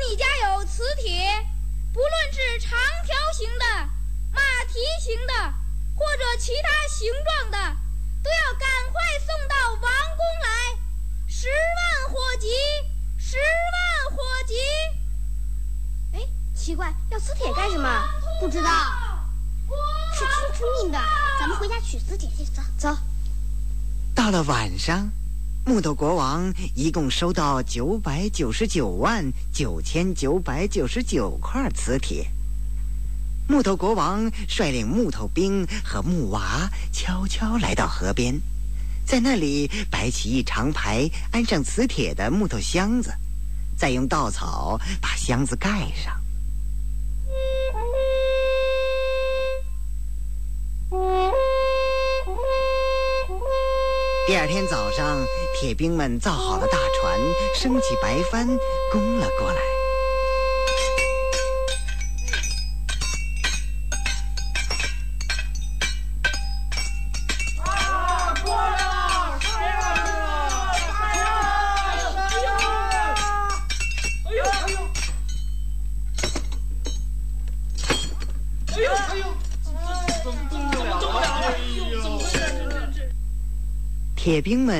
你家有磁铁，不论是长条形的、马蹄形的，或者其他形状的，都要赶快送到王宫来。10万火急，10万火急。 哎，奇怪，要磁铁干什么？ 不知道，是出命的。咱们回家取磁铁去，走。 到了晚上，木头国王一共收到9999999块磁铁。木头国王率领木头兵和木娃悄悄来到河边，在那里摆起一长排安上磁铁的木头箱子，再用稻草把箱子盖上。第二天早上，铁兵们造好了大船，升起白帆，攻了过来。铁兵们